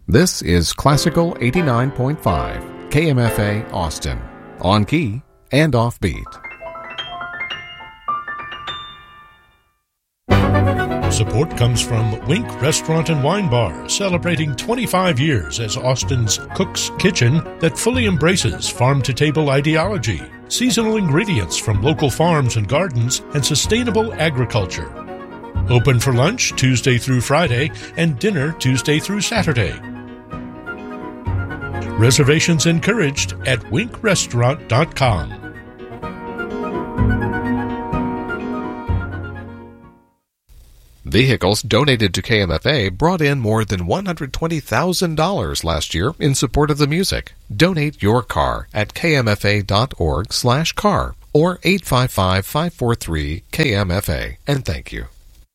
This is Classical 89.5, KMFA Austin, on key and offbeat. Support comes from Wink Restaurant and Wine Bar, celebrating 25 years as Austin's Cook's Kitchen that fully embraces farm-to-table ideology, seasonal ingredients from local farms and gardens, and sustainable agriculture. Open for lunch Tuesday through Friday and dinner Tuesday through Saturday. Reservations encouraged at winkrestaurant.com. Vehicles donated to KMFA brought in more than $120,000 last year in support of the music. Donate your car at kmfa.org/car or 855-543-KMFA. And thank you.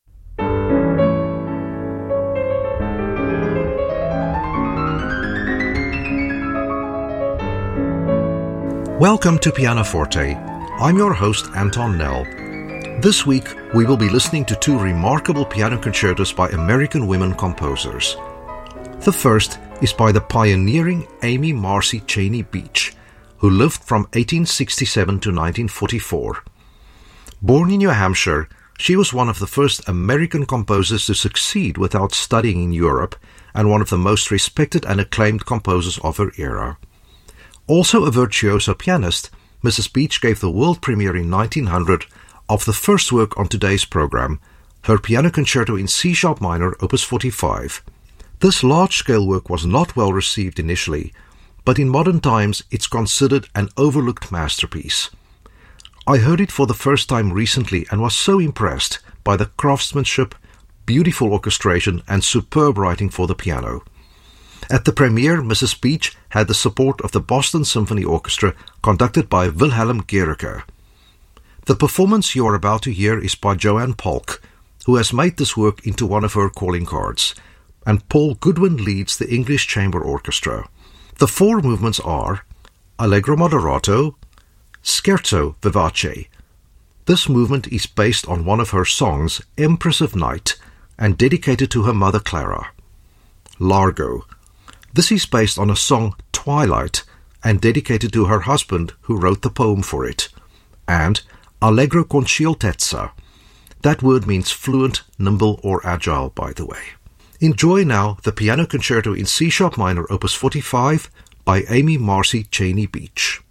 Welcome to Pianoforte. I'm your host, Anton Nell. This week, we will be listening to two remarkable piano concertos by American women composers. The first is by the pioneering Amy Marcy Cheney Beach, who lived from 1867 to 1944. Born in New Hampshire, she was one of the first American composers to succeed without studying in Europe and one of the most respected and acclaimed composers of her era. Also a virtuoso pianist, Mrs. Beach gave the world premiere in 1900 of the first work on today's program, her Piano Concerto in C-sharp minor, Opus 45. This large-scale work was not well received initially, but in modern times it's considered an overlooked masterpiece. I heard it for the first time recently and was so impressed by the craftsmanship, beautiful orchestration, and superb writing for the piano. At the premiere, Mrs. Beach had the support of the Boston Symphony Orchestra, conducted by Wilhelm Gericke. The performance you are about to hear is by Joanne Polk, who has made this work into one of her calling cards, and Paul Goodwin leads the English Chamber Orchestra. The four movements are Allegro Moderato, Scherzo Vivace. This movement is based on one of her songs, Empress of Night, and dedicated to her mother Clara. Largo. This is based on a song, Twilight, and dedicated to her husband, who wrote the poem for it. And Allegro con scioltezza. That word means fluent, nimble, or agile, by the way. Enjoy now the Piano Concerto in C-sharp minor, Opus 45, by Amy Marcy Cheney Beach.